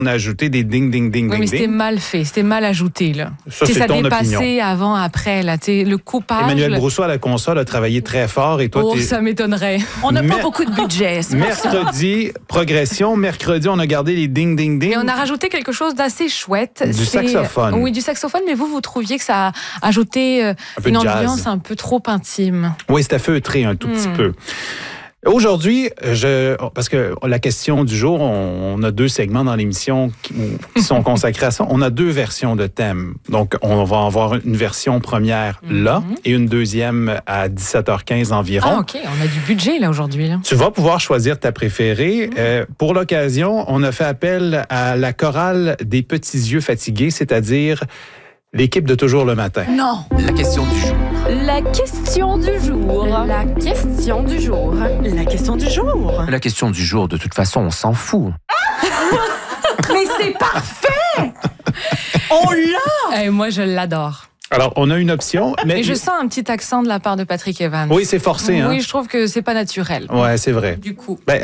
On a ajouté des ding, ding, ding, Oui, ding, mais c'était ding. mal fait, c'était mal ajouté, là. Ça, c'est ton dépassé opinion. avant, après, là. Le coupage. Emmanuel Brousseau à la console a travaillé très fort et toi, Oh, ça m'étonnerait. On n'a pas Mais- beaucoup de budget. C'est pour ça. mercredi, progression. Mercredi, on a gardé les ding, ding, ding. Et on a rajouté quelque chose d'assez chouette. Du saxophone. Oui, du saxophone, mais vous trouviez que ça a ajouté peu une de jazz. ambiance un peu trop intime. Oui, c'était feutré un tout petit peu. Aujourd'hui, parce que la question du jour, on a 2 segments dans l'émission qui sont consacrés à ça. On a 2 versions de thèmes. Donc, on va avoir une version première là et une deuxième à 17h15 environ. Ah, OK, on a du budget, là, aujourd'hui. Là. Tu vas pouvoir choisir ta préférée. Pour l'occasion, on a fait appel à la chorale des petits yeux fatigués, c'est-à-dire l'équipe de Toujours le matin. Non. La question du jour. La question du jour. La question du jour. La question du jour. La question du jour, de toute façon, on s'en fout. Mais c'est parfait! On l'a! Et moi, je l'adore. Alors, on a une option, mais... Et je sens un petit accent de la part de Patrick Evans. Oui, c'est forcé, hein? Oui, je trouve que c'est pas naturel. Ouais, c'est vrai. Du coup. Ben...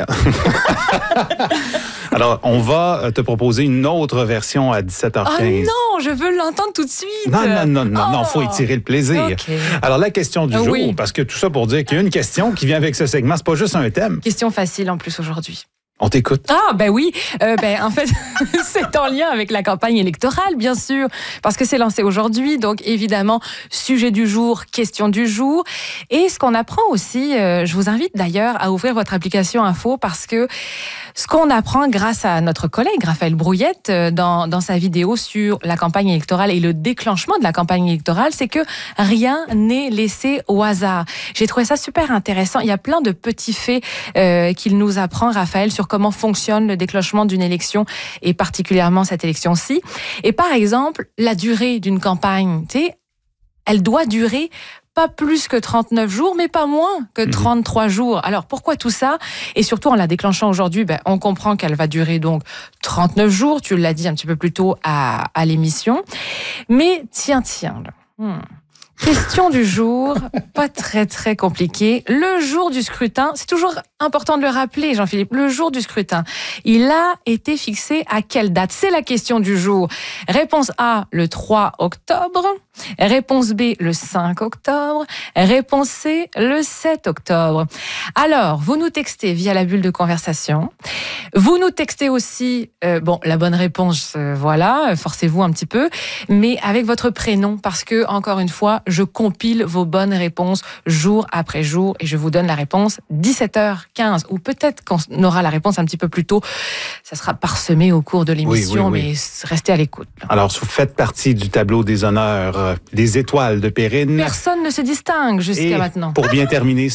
Alors, on va te proposer une autre version à 17h15. Oh non, je veux l'entendre tout de suite. Non, faut étirer le plaisir. OK. Alors, la question du jour, Oui. parce que tout ça pour dire qu'il y a une question qui vient avec ce segment, c'est pas juste un thème. Question facile en plus aujourd'hui. On t'écoute. Ah, ben oui. En fait, c'est en lien avec la campagne électorale, bien sûr, parce que c'est lancé aujourd'hui. Donc, évidemment, sujet du jour, question du jour. Et ce qu'on apprend aussi, je vous invite d'ailleurs à ouvrir votre application Info parce que ce qu'on apprend grâce à notre collègue Raphaël Brouillette dans sa vidéo sur la campagne électorale et le déclenchement de la campagne électorale, c'est que rien n'est laissé au hasard. J'ai trouvé ça super intéressant. Il y a plein de petits faits qu'il nous apprend, Raphaël, sur comment fonctionne le déclenchement d'une élection et particulièrement cette élection-ci. Et par exemple, la durée d'une campagne, tu sais, elle doit durer pas plus que 39 jours, mais pas moins que 33 jours. Alors, pourquoi tout ça? Et surtout, en la déclenchant aujourd'hui, on comprend qu'elle va durer donc 39 jours. Tu l'as dit un petit peu plus tôt à l'émission. Mais tiens, là. Question du jour, pas très très compliqué. Le jour du scrutin, c'est toujours important de le rappeler, Jean-Philippe, le jour du scrutin, il a été fixé à quelle date? C'est la question du jour. Réponse A, le 3 octobre. Réponse B, le 5 octobre. Réponse C, le 7 octobre. Alors, vous nous textez via la bulle de conversation. Vous nous textez aussi, la bonne réponse, voilà, forcez-vous un petit peu, mais avec votre prénom, parce que, encore une fois, je compile vos bonnes réponses jour après jour et je vous donne la réponse 17h15, ou peut-être qu'on aura la réponse un petit peu plus tôt. Ça sera parsemé au cours de l'émission, Oui. mais restez à l'écoute. Là. Alors, vous faites partie du tableau des honneurs des étoiles de Périne. Personne ne se distingue jusqu'à Et maintenant. pour bien terminer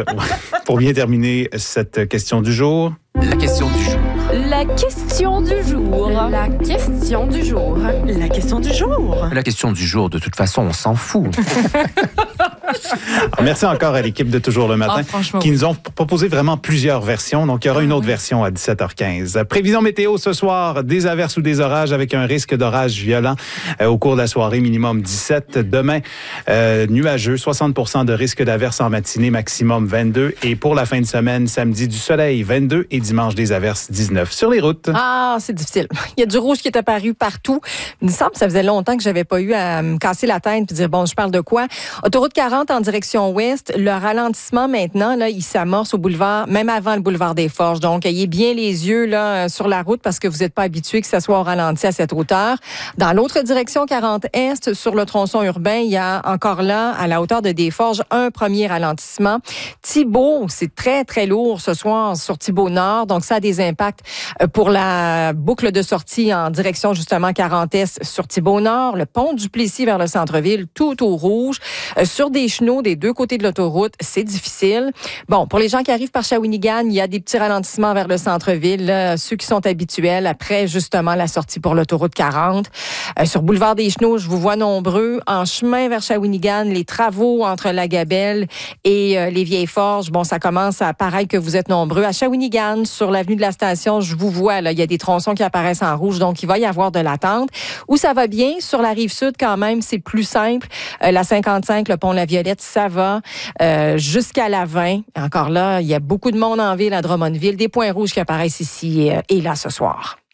cette question du jour, La question du jour. La question du jour. La question du jour. La question du jour. La question du jour, de toute façon, on s'en fout. alors, merci encore à l'équipe de Toujours le matin franchement, qui nous ont proposé vraiment plusieurs versions. Donc, il y aura une autre version à 17h15. Prévision météo ce soir, des averses ou des orages avec un risque d'orage violent au cours de la soirée, minimum 17. Demain, nuageux, 60% de risque d'averses en matinée, maximum 22. Et pour la fin de semaine, samedi, du soleil, 22 et dimanche, des averses, 19. Sur les routes. Ah, c'est difficile. Il y a du rouge qui est apparu partout. Il me semble que ça faisait longtemps que j'avais pas eu à me casser la tête puis dire, bon, je parle de quoi? Autoroute 40 en direction ouest. Le ralentissement maintenant, là, il s'amorce au boulevard, même avant le boulevard des Forges. Donc, ayez bien les yeux là sur la route parce que vous n'êtes pas habitué que ça soit au ralenti à cette hauteur. Dans l'autre direction, 40 est, sur le tronçon urbain, il y a encore là, à la hauteur de Desforges, un premier ralentissement. Thibault, c'est très, très lourd ce soir sur Thibault-Nord. Donc, ça a des impacts pour la boucle de sortie en direction, justement, 40 est sur Thibault-Nord. Le pont du Plessis vers le centre-ville, tout au rouge. Sur des chenaux des deux côtés de l'autoroute, c'est difficile. Bon, pour les gens qui arrivent par Shawinigan, il y a des petits ralentissements vers le centre-ville, là, ceux qui sont habituels après, justement, la sortie pour l'autoroute 40. Sur Boulevard des Chenaux, je vous vois nombreux. En chemin vers Shawinigan, les travaux entre la Gabelle et les Vieilles Forges, bon, ça commence à paraître que vous êtes nombreux. À Shawinigan, sur l'avenue de la Station, je vous vois, là, il y a des tronçons qui apparaissent en rouge, donc il va y avoir de l'attente. Où ça va bien, sur la Rive-Sud, quand même, c'est plus simple. La 55, le pont La Violette, ça va jusqu'à la 20. Encore là, il y a beaucoup de monde en ville, à Drummondville. Des points rouges qui apparaissent ici et là ce soir.